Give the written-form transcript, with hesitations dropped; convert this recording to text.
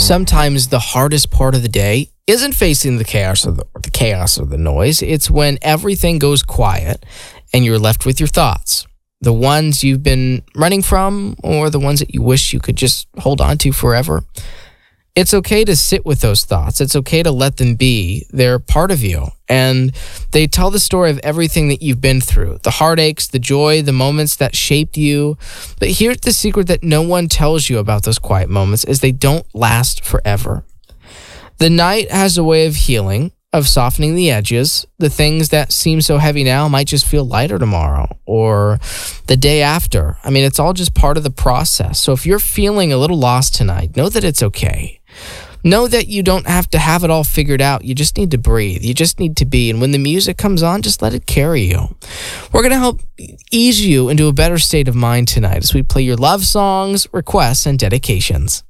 Sometimes the hardest part of the day isn't facing the chaos or the noise. It's when everything goes quiet and you're left with your thoughts. The ones you've been running from or the ones that you wish you could just hold on to forever. It's okay to sit with those thoughts. It's okay to let them be. They're part of you. And they tell the story of everything that you've been through. The heartaches, the joy, the moments that shaped you. But here's the secret that no one tells you about those quiet moments is they don't last forever. The night has a way of healing, of softening the edges. The things that seem so heavy now might just feel lighter tomorrow or the day after. I mean, it's all just part of the process. So if you're feeling a little lost tonight, know that it's okay. Know that you don't have to have it all figured out. You just need to breathe. You just need to be. And when the music comes on, just let it carry you. We're going to help ease you into a better state of mind tonight as we play your love songs, requests, and dedications.